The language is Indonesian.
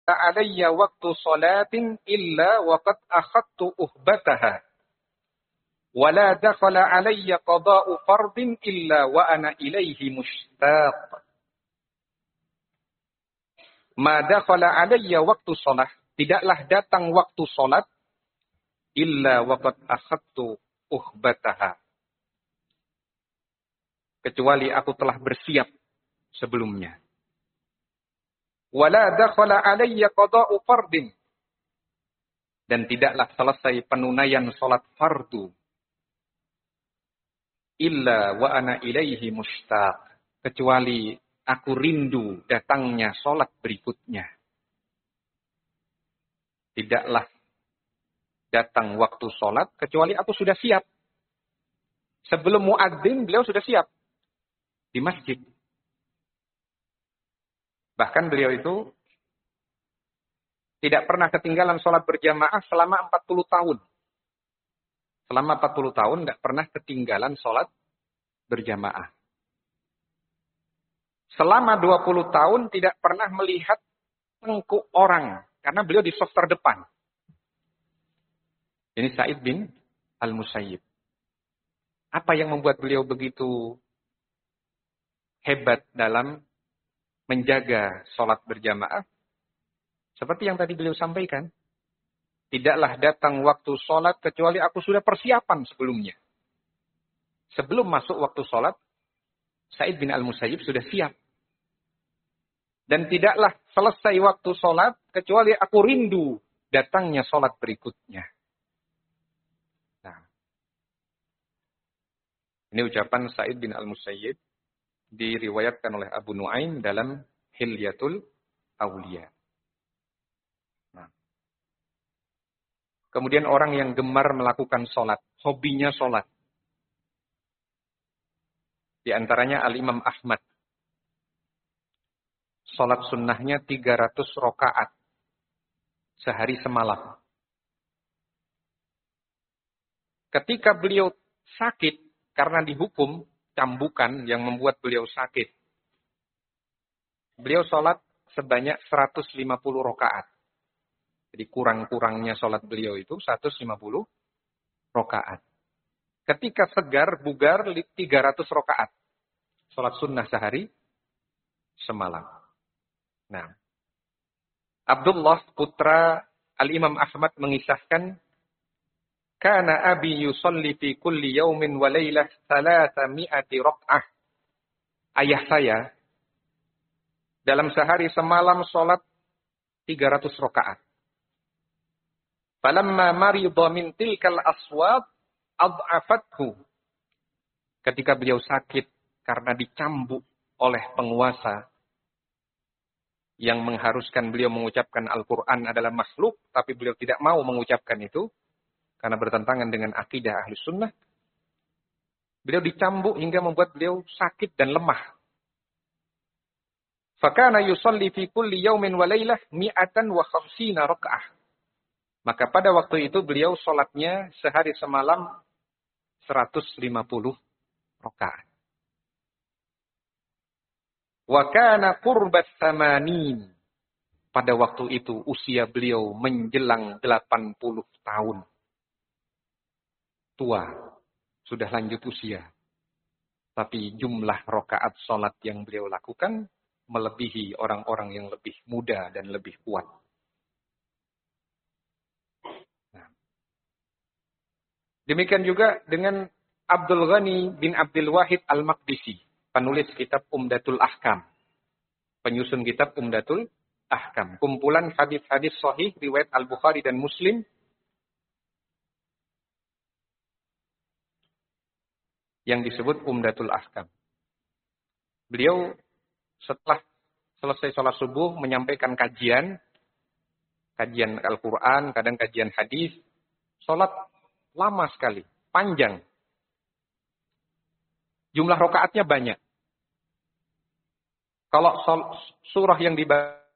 alayya waqtu salatin illa waqad akhadtu uhbataha. Wa la dakhala alayya qada'u fardin illa wa ana ilaihi mushtaq. Ma dakhala alayya waqtu shalah, tidaklah datang waktu salat illa waqad akhadtu uhbataha, kecuali aku telah bersiap sebelumnya. Wala dakhala alayya qada'u fardin, dan tidaklah selesai penunaian salat fardu illa wa ana ilaihi mushtaq, kecuali aku rindu datangnya salat berikutnya. Tidaklah datang waktu salat kecuali aku sudah siap. Sebelum muadzin beliau sudah siap di masjid. Bahkan beliau itu tidak pernah ketinggalan salat berjamaah selama 40 tahun. Selama 40 tahun tidak pernah ketinggalan salat berjamaah. Selama 20 tahun tidak pernah melihat tengkuk orang, karena beliau di saf terdepan. Ini Sa'id bin Al-Musayyib. Apa yang membuat beliau begitu hebat dalam menjaga salat berjamaah? Seperti yang tadi beliau sampaikan. Tidaklah datang waktu salat kecuali aku sudah persiapan sebelumnya. Sebelum masuk waktu salat, Sa'id bin Al-Musayyib sudah siap. Dan tidaklah selesai waktu salat kecuali aku rindu datangnya salat berikutnya. Nah, ini ucapan Sa'id bin Al-Musayyib diriwayatkan oleh Abu Nuaim dalam Hilyatul Auliya. Nah, kemudian orang yang gemar melakukan salat, hobinya salat. Di antaranya Al-Imam Ahmad. Salat sunnahnya 300 rakaat sehari semalam. Ketika beliau sakit karena dihukum cambukan yang membuat beliau sakit, beliau salat sebanyak 150 rakaat. Jadi kurang-kurangnya salat beliau itu 150 rakaat. Ketika segar, bugar 300 rakaat. Salat sunnah sehari semalam. Nah, Abdullah putra Al-Imam Ahmad mengisahkan, kana abi yusalli fi kulli yaumin wa lailah 300 rak'ah. Ayah saya dalam sehari semalam salat 300 rakaat. Falamma marida min tilkal aswab ad'afathu. Ketika beliau sakit karena dicambuk oleh penguasa yang mengharuskan beliau mengucapkan Al-Quran adalah makhluk, tapi beliau tidak mau mengucapkan itu karena bertentangan dengan akidah Ahlus Sunnah. Beliau dicambuk hingga membuat beliau sakit dan lemah. Fakana yusalli fi kulli yaumin wa lailah 150 raka'ah. Maka pada waktu itu beliau salatnya sehari semalam 150 rakaat. Wa kana qurbat 80. Pada waktu itu usia beliau menjelang 80 tahun. Tua, sudah lanjut usia. Tapi jumlah rakaat salat yang beliau lakukan melebihi orang-orang yang lebih muda dan lebih kuat. Nah. Demikian juga dengan Abdul Ghani bin Abdul Wahid Al-Maqdisi, penulis kitab Umdatul Ahkam. Penyusun kitab Umdatul Ahkam. Kumpulan hadis-hadis sahih riwayat Al-Bukhari dan Muslim yang disebut Umdatul Ahkam. Beliau setelah selesai sholat subuh menyampaikan kajian Al-Quran, kadang kajian hadis. Sholat lama sekali, panjang. Jumlah rakaatnya banyak. Kalau surah yang dibaca